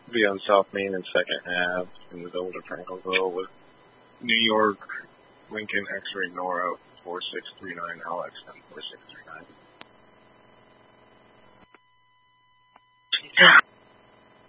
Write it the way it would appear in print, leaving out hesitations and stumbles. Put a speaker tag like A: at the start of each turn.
A: Be on South Main and Second Ave in the Village of Franklville with New York Lincoln X-Ray Nora 4639 Alex and 4639.